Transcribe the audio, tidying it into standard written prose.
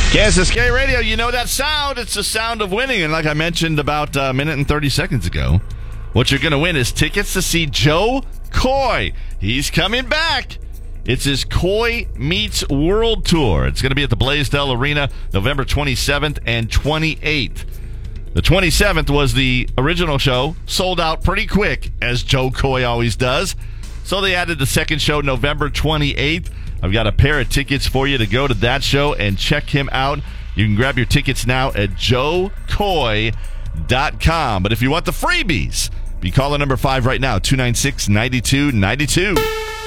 KSSK Radio, you know that sound. It's the sound of winning. And like I mentioned about a minute and 30 seconds ago, what you're going to win is tickets to see Joe Coy. He's coming back. It's his Coy Meets World Tour. It's going to be at the Blaisdell Arena November 27th and 28th. The 27th was the original show, sold out pretty quick, as Joe Coy always does. So they added the second show, November 28th. I've got a pair of tickets for you to go to that show and check him out. You can grab your tickets now at joecoy.com. But if you want the freebies, be calling number 5 right now, 296-9292.